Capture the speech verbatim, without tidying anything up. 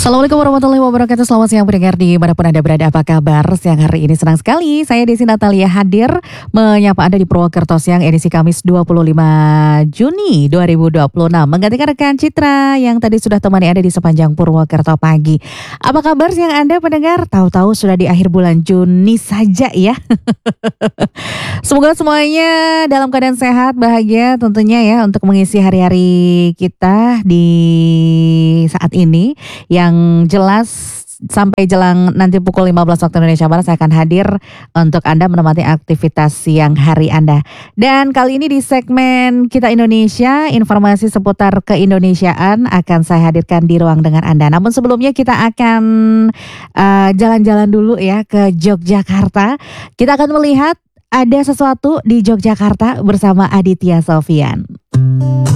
Assalamualaikum warahmatullahi wabarakatuh. Selamat siang pendengar di manapun Anda berada. Apa kabar siang hari ini? Senang sekali saya Desi Natalia hadir menyapa Anda di Purwokerto Siang edisi Kamis dua puluh lima Juni dua ribu dua puluh enam. Menggantikan rekan Citra yang tadi sudah temani Anda di sepanjang Purwokerto pagi. Apa kabar siang Anda pendengar? Tahu-tahu sudah di akhir bulan Juni saja ya. Semoga semuanya dalam keadaan sehat, bahagia tentunya ya untuk mengisi hari-hari kita di saat ini. Yang jelas sampai jelang nanti pukul lima belas waktu Indonesia Barat saya akan hadir untuk Anda menemani aktivitas siang hari Anda. Dan kali ini di segmen Kita Indonesia, informasi seputar keindonesiaan akan saya hadirkan di ruang dengar Anda. Namun sebelumnya kita akan uh, jalan-jalan dulu ya ke Yogyakarta. Kita akan melihat ada sesuatu di Yogyakarta bersama Aditya Sofyan.